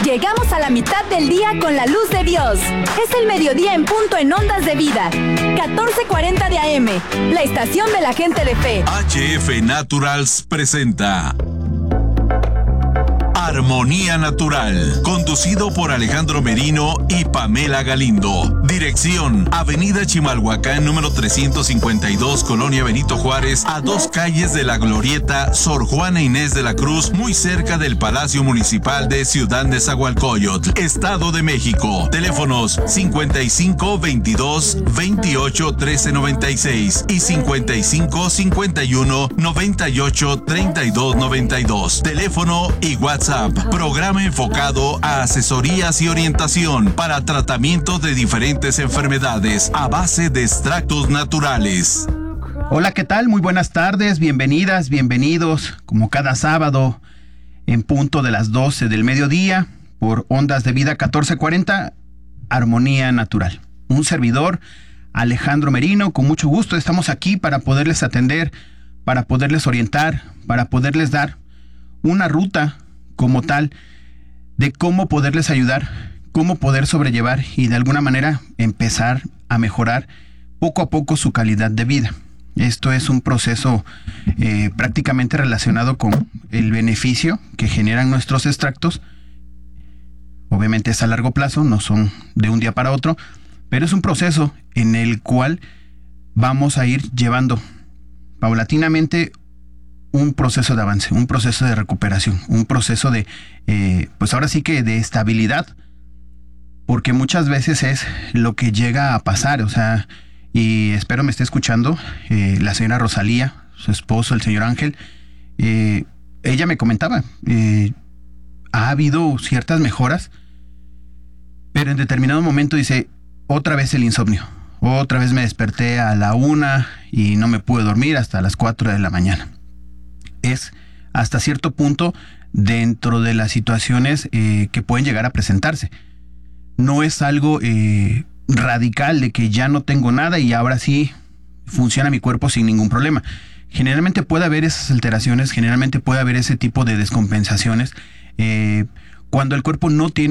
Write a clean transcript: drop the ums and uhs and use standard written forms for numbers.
Llegamos a la mitad del día con la luz de Dios. Es el mediodía en punto en Ondas de Vida. 1440 de AM, la estación de la gente de fe. HF Naturals presenta Armonía Natural, conducido por Alejandro Merino y Pamela Galindo. Dirección: Avenida Chimalhuacán, número 352, Colonia Benito Juárez, a 2 calles de la Glorieta Sor Juana Inés de la Cruz, muy cerca del Palacio Municipal de Ciudad Nezahualcóyotl, Estado de México. Teléfonos 55 22 28 13 96 y 55 51 98 32 92. Teléfono y WhatsApp. Programa enfocado a asesorías y orientación para tratamiento de diferentes enfermedades a base de extractos naturales. Hola, ¿qué tal? Muy buenas tardes, bienvenidas, bienvenidos, como cada sábado, en punto de las 12 del mediodía, por Ondas de Vida 1440, Armonía Natural. Un servidor, Alejandro Merino, con mucho gusto estamos aquí para poderles atender, para poderles orientar, para poderles dar una ruta como tal de cómo poderles ayudar, cómo poder sobrellevar y de alguna manera empezar a mejorar poco a poco su calidad de vida. Esto es un proceso prácticamente relacionado con el beneficio que generan nuestros extractos. Obviamente es a largo plazo, no son de un día para otro, pero es un proceso en el cual vamos a ir llevando paulatinamente un proceso de avance, un proceso de recuperación, un proceso de, pues ahora sí que de estabilidad, porque muchas veces es lo que llega a pasar, o sea, y espero me esté escuchando la señora Rosalía, su esposo, el señor Ángel. Ella me comentaba, ha habido ciertas mejoras, pero en determinado momento dice, otra vez el insomnio, otra vez me desperté a la 1 y no me pude dormir hasta las 4 de la mañana. Es hasta cierto punto dentro de las situaciones que pueden llegar a presentarse. No es algo radical de que ya no tengo nada y ahora sí funciona mi cuerpo sin ningún problema. Generalmente puede haber esas alteraciones, generalmente puede haber ese tipo de descompensaciones cuando el cuerpo no tiene